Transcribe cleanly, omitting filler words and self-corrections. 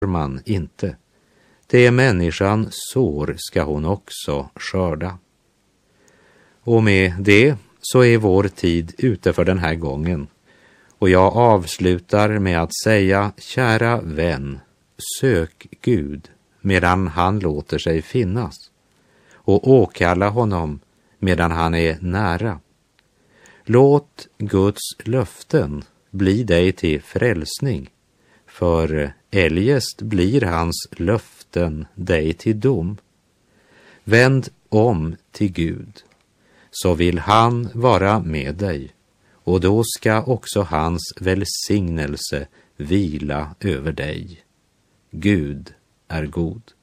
man inte. Det människan sår ska hon också skörda. Och med det så är vår tid ute för den här gången. Och jag avslutar med att säga, kära vän, sök Gud medan han låter sig finnas och åkalla honom medan han är nära. Låt Guds löften bli dig till frälsning, för eljest blir hans löften dig till dom. Vänd om till Gud, så vill han vara med dig, och då ska också hans välsignelse vila över dig. Gud är god.